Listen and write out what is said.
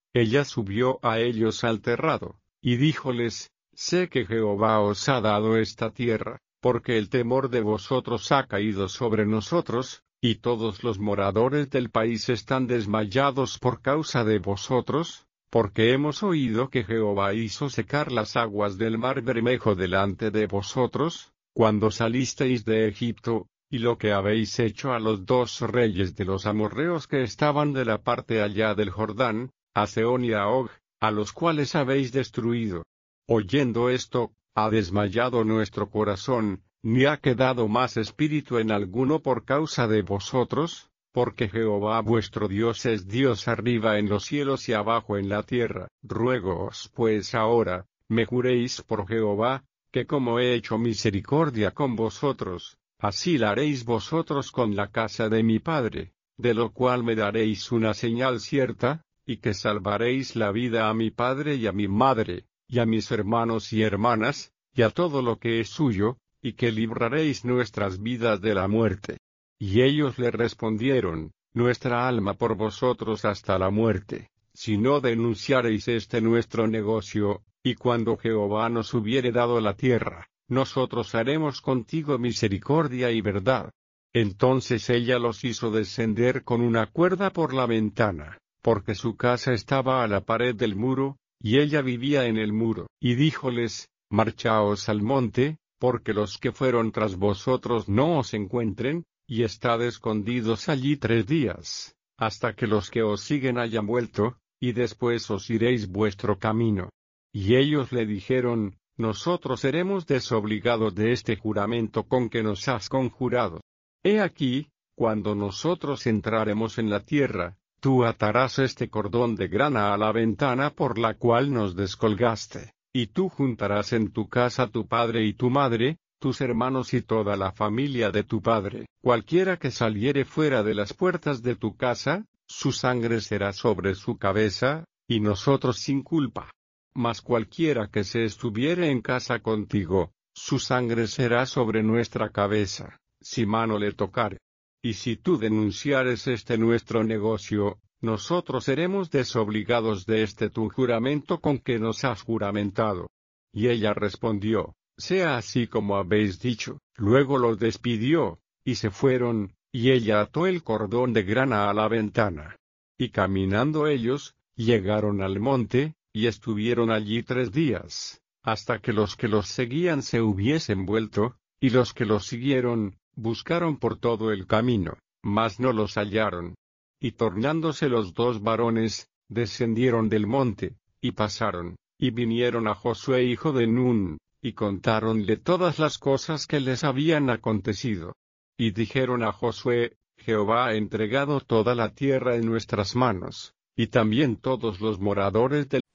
ella subió a ellos al terrado, y díjoles: sé que Jehová os ha dado esta tierra, porque el temor de vosotros ha caído sobre nosotros, y todos los moradores del país están desmayados por causa de vosotros, porque hemos oído que Jehová hizo secar las aguas del mar Bermejo delante de vosotros, cuando salisteis de Egipto, y lo que habéis hecho a los 2 reyes de los amorreos que estaban de la parte allá del Jordán, a Sehón y a Og, a los cuales habéis destruido. Oyendo esto, ha desmayado nuestro corazón, ni ha quedado más espíritu en alguno por causa de vosotros, porque Jehová vuestro Dios es Dios arriba en los cielos y abajo en la tierra. Ruégoos pues ahora, me juréis por Jehová, que como he hecho misericordia con vosotros, así la haréis vosotros con la casa de mi padre, de lo cual me daréis una señal cierta, y que salvaréis la vida a mi padre y a mi madre, y a mis hermanos y hermanas, y a todo lo que es suyo, y que libraréis nuestras vidas de la muerte. Y ellos le respondieron: nuestra alma por vosotros hasta la muerte, si no denunciareis este nuestro negocio, y cuando Jehová nos hubiere dado la tierra, nosotros haremos contigo misericordia y verdad. Entonces ella los hizo descender con una cuerda por la ventana, porque su casa estaba a la pared del muro, y ella vivía en el muro. Y díjoles: marchaos al monte, porque los que fueron tras vosotros no os encuentren, y estad escondidos allí 3 días, hasta que los que os siguen hayan vuelto, y después os iréis vuestro camino. Y ellos le dijeron: nosotros seremos desobligados de este juramento con que nos has conjurado. He aquí, cuando nosotros entraremos en la tierra, tú atarás este cordón de grana a la ventana por la cual nos descolgaste, y tú juntarás en tu casa tu padre y tu madre, tus hermanos y toda la familia de tu padre. Cualquiera que saliere fuera de las puertas de tu casa, su sangre será sobre su cabeza, y nosotros sin culpa. Mas cualquiera que se estuviere en casa contigo, su sangre será sobre nuestra cabeza, si mano le tocare. Y si tú denunciares este nuestro negocio, nosotros seremos desobligados de este tu juramento con que nos has juramentado. Y ella respondió: sea así como habéis dicho. Luego los despidió, y se fueron, y ella ató el cordón de grana a la ventana. Y caminando ellos, llegaron al monte, y estuvieron allí 3 días, hasta que los seguían se hubiesen vuelto, y los que los siguieron, buscaron por todo el camino, mas no los hallaron. Y tornándose los 2 varones, descendieron del monte, y pasaron, y vinieron a Josué hijo de Nun, y contáronle todas las cosas que les habían acontecido. Y dijeron a Josué: Jehová ha entregado toda la tierra en nuestras manos, y también todos los moradores del